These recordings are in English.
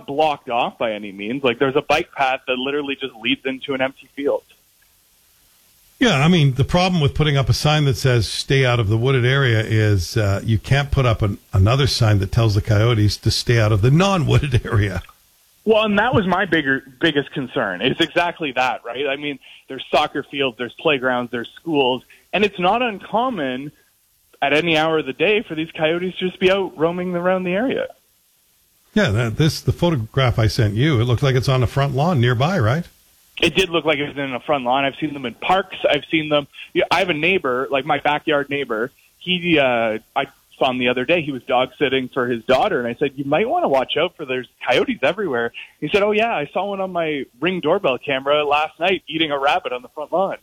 not blocked off by any means. Like, there's a bike path that literally just leads into an empty field. Yeah, I mean, the problem with putting up a sign that says stay out of the wooded area is you can't put up another sign that tells the coyotes to stay out of the non-wooded area. Well, and that was my biggest concern. It's exactly that, right? I mean, there's soccer fields, there's playgrounds, there's schools, and it's not uncommon at any hour of the day for these coyotes to just be out roaming around the area. Yeah, the photograph I sent you, it looks like it's on the front lawn nearby, right? It did look like it was in a front lawn. I've seen them in parks. I've seen them. I have a neighbor, like my backyard neighbor. I saw him the other day. He was dog sitting for his daughter, and I said, you might want to watch out for there's coyotes everywhere. He said, oh, yeah, I saw one on my Ring doorbell camera last night eating a rabbit on the front lawn.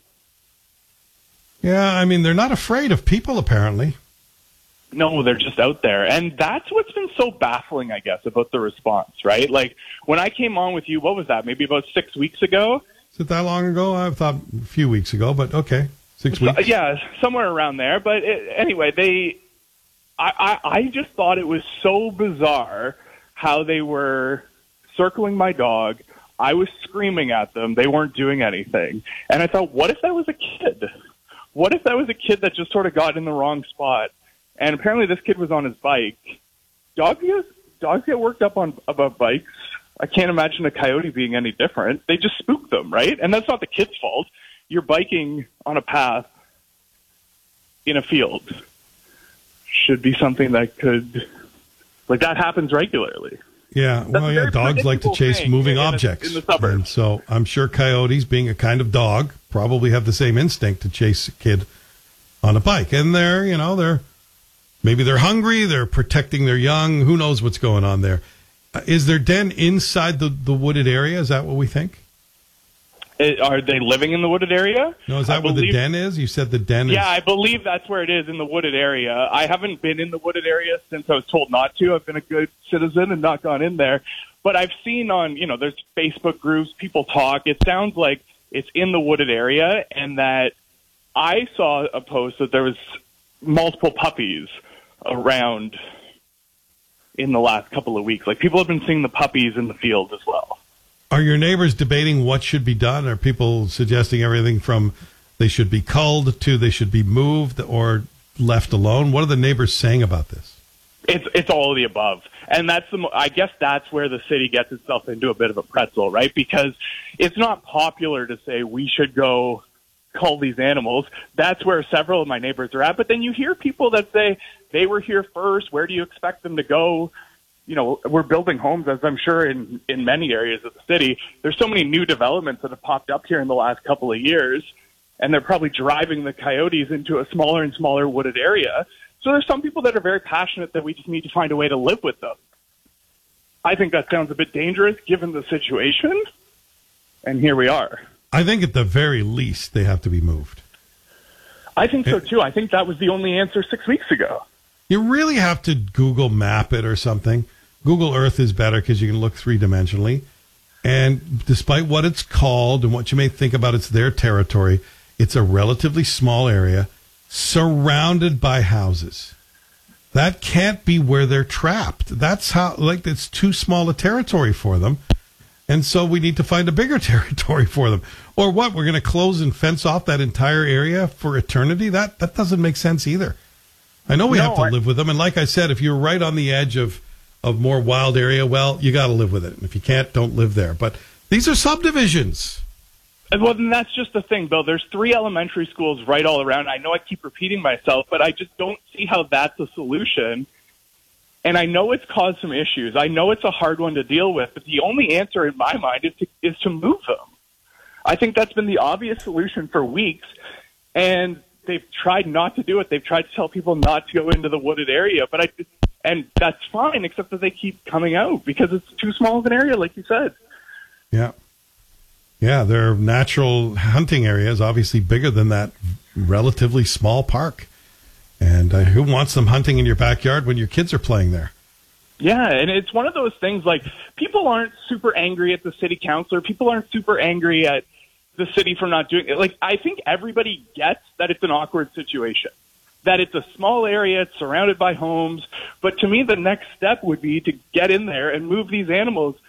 Yeah, I mean, they're not afraid of people, apparently. No, they're just out there. And that's what's been so baffling, I guess, about the response, right? Like, when I came on with you, what was that, maybe about 6 weeks ago? Is it that long ago? I thought a few weeks ago, but okay, 6 weeks. Yeah, somewhere around there. But anyway, I just thought it was so bizarre how they were circling my dog. I was screaming at them. They weren't doing anything. And I thought, what if that was a kid? What if that was a kid that just sort of got in the wrong spot? And apparently this kid was on his bike. Dogs get worked up about bikes. I can't imagine a coyote being any different. They just spook them, right? And that's not the kid's fault. You're biking on a path in a field. Should be something that that happens regularly. Yeah, well, yeah, dogs like to chase moving objects. In the suburbs. And so I'm sure coyotes, being a kind of dog, probably have the same instinct to chase a kid on a bike. And maybe they're hungry, they're protecting their young, who knows what's going on there. Is their den inside the wooded area? Is that what we think? Are they living in the wooded area? No, is that where the den is? You said the den is... Yeah, I believe that's where it is, in the wooded area. I haven't been in the wooded area since I was told not to. I've been a good citizen and not gone in there. But I've seen on, there's Facebook groups, people talk. It sounds like it's in the wooded area, and that I saw a post that there was multiple puppies around in the last couple of weeks. Like, people have been seeing the puppies in the field as well. Are your neighbors debating what should be done? Are people suggesting everything from they should be culled to they should be moved or left alone? What are the neighbors saying about this? It's all of the above. And I guess that's where the city gets itself into a bit of a pretzel, right? Because it's not popular to say we should go cull these animals. That's where several of my neighbors are at. But then you hear people that say they were here first. Where do you expect them to go? We're building homes, as I'm sure in many areas of the city. There's so many new developments that have popped up here in the last couple of years, and they're probably driving the coyotes into a smaller and smaller wooded area. So there's some people that are very passionate that we just need to find a way to live with them. I think that sounds a bit dangerous given the situation, and here we are. I think at the very least they have to be moved. I think so, too. I think that was the only answer 6 weeks ago. You really have to Google map it or something. Google Earth is better because you can look three-dimensionally. And despite what it's called and what you may think about it's their territory, it's a relatively small area surrounded by houses. That can't be where they're trapped. That's how, it's too small a territory for them. And so we need to find a bigger territory for them. Or what? We're going to close and fence off that entire area for eternity? That doesn't make sense either. I know we have to live with them. And like I said, if you're right on the edge of more wild area, well, you got to live with it. And if you can't, don't live there. But these are subdivisions. Well, then that's just the thing, Bill. There's 3 elementary schools right all around. I know I keep repeating myself, but I just don't see how that's a solution. And I know it's caused some issues. I know it's a hard one to deal with, but the only answer in my mind is to move them. I think that's been the obvious solution for weeks, and they've tried not to do it. They've tried to tell people not to go into the wooded area, and that's fine, except that they keep coming out because it's too small of an area, like you said. Yeah. Yeah, their natural hunting area is obviously bigger than that relatively small park. And who wants them hunting in your backyard when your kids are playing there? Yeah, and it's one of those things, like, people aren't super angry at the city councilor. People aren't super angry at the city for not doing it. Like, I think everybody gets that it's an awkward situation, that it's a small area, it's surrounded by homes. But to me, the next step would be to get in there and move these animals